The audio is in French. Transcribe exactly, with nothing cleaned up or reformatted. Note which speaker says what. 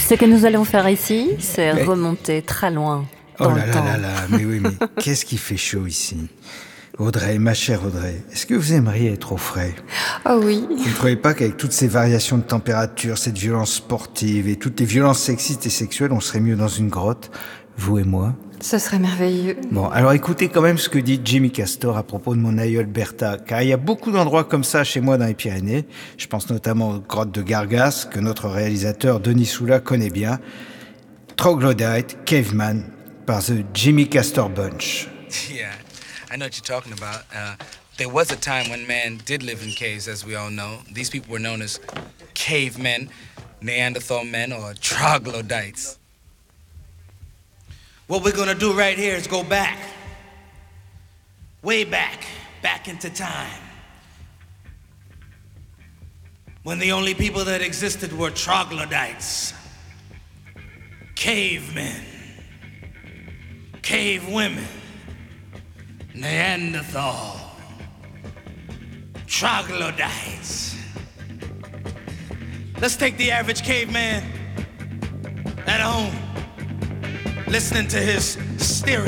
Speaker 1: Ce que nous allons faire ici, c'est
Speaker 2: mais...
Speaker 1: remonter très loin
Speaker 2: Oh
Speaker 1: dans
Speaker 2: là
Speaker 1: le
Speaker 2: là
Speaker 1: temps.
Speaker 2: là là, mais oui, mais qu'est-ce qui fait chaud ici? Audrey, ma chère Audrey, est-ce que vous aimeriez être au frais?
Speaker 1: Oh oui.
Speaker 2: Vous ne trouvez pas qu'avec toutes ces variations de température, cette violence sportive et toutes les violences sexistes et sexuelles, on serait mieux dans une grotte, vous et moi?
Speaker 1: Ce serait merveilleux.
Speaker 2: Bon, alors écoutez quand même ce que dit Jimmy Castor à propos de mon aïeul Bertha, car il y a beaucoup d'endroits comme ça chez moi dans les Pyrénées. Je pense notamment aux grottes de Gargas, que notre réalisateur Denis Soula connaît bien. Troglodyte, Caveman, par The Jimmy Castor Bunch.
Speaker 3: Yeah, I know what you're talking about. Uh, there was a time when man did live in caves, as we all know. These people were known as cavemen, Neanderthal men, or troglodytes.
Speaker 4: What we're gonna do right here is go back. Way back, back into time. When the only people that existed were troglodytes. Cavemen. Cave women. Neanderthal. Troglodytes. Let's take the average caveman at home, listening to his stereo.